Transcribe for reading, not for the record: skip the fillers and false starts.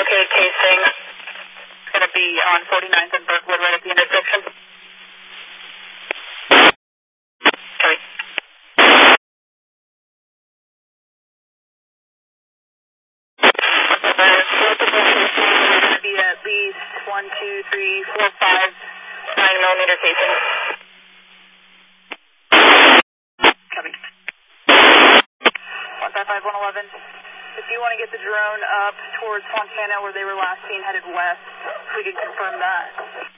located casing. It's going to be on 49th and Berkwood right at the intersection. Copy. Be at least 1, 2, 3, 4, 5 9mm casing. Copy. 155-111. If you want to get the drone up towards Fontana where they were last seen headed west, we can confirm that.